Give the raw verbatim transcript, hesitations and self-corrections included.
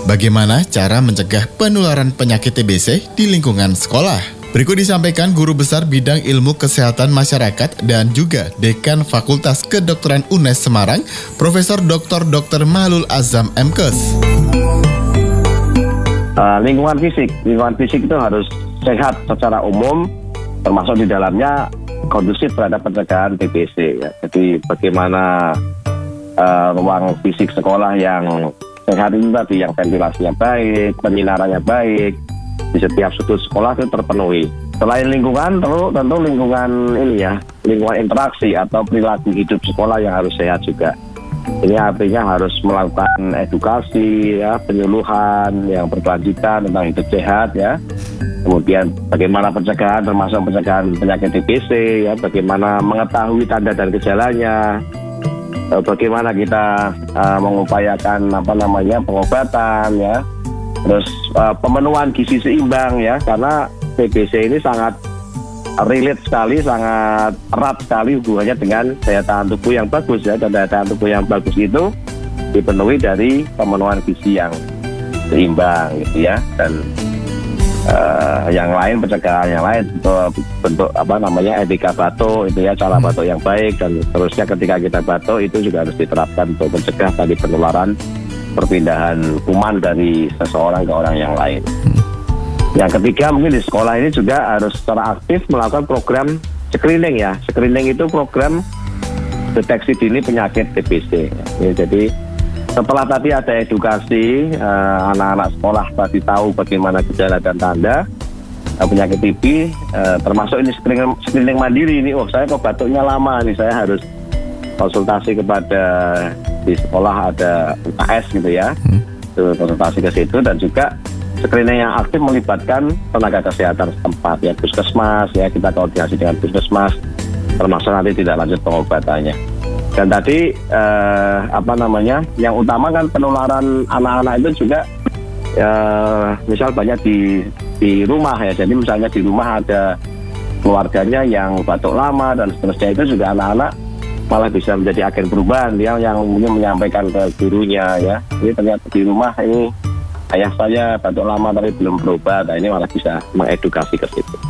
Bagaimana cara mencegah penularan penyakit T B C di lingkungan sekolah? Berikut disampaikan Guru Besar Bidang Ilmu Kesehatan Masyarakat dan juga Dekan Fakultas Kedokteran U N E S Semarang, Profesor Doktor Dokter Mahlul Azam M Kes. Uh, lingkungan fisik, lingkungan fisik itu harus sehat secara umum, termasuk di dalamnya kondusif terhadap pencegahan T B C. Ya. Jadi bagaimana uh, ruang fisik sekolah yang sehat itu tadi, yang ventilasinya baik, penyinarannya baik, di setiap sudut sekolah itu terpenuhi. Selain lingkungan, tentu, tentu lingkungan ini ya, lingkungan interaksi atau perilaku hidup sekolah yang harus sehat juga. Ini artinya harus melakukan edukasi, ya, penyuluhan yang berkelanjutan tentang hidup sehat, ya. Kemudian bagaimana pencegahan, termasuk pencegahan penyakit T B C, ya, bagaimana mengetahui tanda dan gejalanya, bagaimana kita uh, mengupayakan apa namanya pengobatan, ya. Terus uh, pemenuhan gizi seimbang, ya, karena T B C ini sangat relate sekali, sangat erat sekali hubungannya dengan daya tahan tubuh yang bagus, ya. Dan daya tahan tubuh yang bagus itu dipenuhi dari pemenuhan gizi yang seimbang, gitu ya. Dan uh, yang lain, pencegahan yang lain bentuk, bentuk apa namanya etika batuk itu ya, cara batuk yang baik, dan terusnya ketika kita batuk itu juga harus diterapkan untuk mencegah tadi penularan perpindahan kuman dari seseorang ke orang yang lain. Yang ketiga, mungkin di sekolah ini juga harus secara aktif melakukan program screening, ya. Screening itu program deteksi dini penyakit T B C. Ya, jadi setelah tadi ada edukasi, eh, anak-anak sekolah tadi tahu bagaimana gejala dan tanda eh, penyakit T B, eh, termasuk ini screening, screening mandiri ini. Oh, saya kok batuknya lama nih, saya harus konsultasi kepada di sekolah ada U K S gitu ya, hmm. konsultasi ke situ. Dan juga screening yang aktif melibatkan tenaga kesehatan setempat, ya, puskesmas, ya, kita koordinasi dengan puskesmas, termasuk nanti tidak lanjut pengobatannya. Dan tadi eh, apa namanya, yang utama kan penularan anak-anak itu juga eh, misal banyak di di rumah, ya. Jadi misalnya di rumah ada keluarganya yang batuk lama dan seterusnya, itu juga anak-anak malah bisa menjadi agen perubahan, dia yang mungkin menyampaikan ke gurunya, ya, ini ternyata di rumah ini ayah saya batuk lama tapi belum berubah. Nah, ini malah bisa mengedukasi ke situ.